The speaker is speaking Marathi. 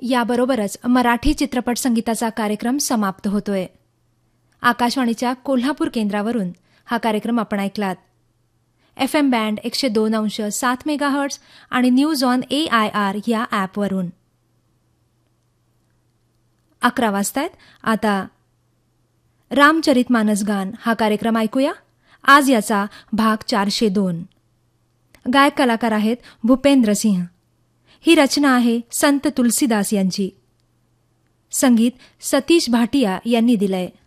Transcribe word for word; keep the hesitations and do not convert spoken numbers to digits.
याबरोबरच मराठी चित्रपट संगीताचा कार्यक्रम समाप्त होतोय. आकाशवाणीच्या कोल्हापूर केंद्रावरून हा कार्यक्रम आपण ऐकलात. एफ एम बँड एकशे दोन अंश सात मेगाहर्ट्ज आणि news on A I R या ॲपवरून. अकरा वाजतायत. आता रामचरितमानस गान हा कार्यक्रम ऐकूया. आज याचा भाग चारशे दोन. गायक कलाकार आहेत भूपेंद्र सिंह. ही रचना आहे संत तुलसीदास यांची. संगीत सतीश भाटिया यांनी दिलंय.